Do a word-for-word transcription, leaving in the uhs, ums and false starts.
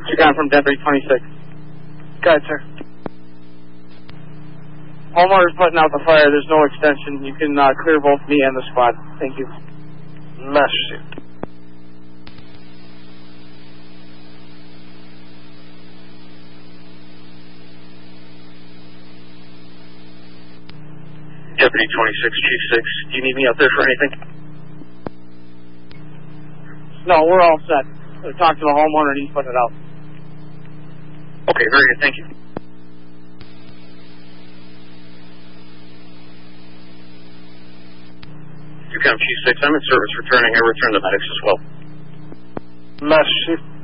You got from Denver twenty-six. Got it, sir. Homeowner's putting out the fire. There's no extension. You can uh, clear both me and the squad. Thank you. Master. Deputy twenty-six, Chief six, do you need me out there for anything? No, we're all set. I talked to the homeowner and he's putting it out. Okay, very good. Thank you. You come, Chief six. I'm in service returning. I return the medics as well. Master.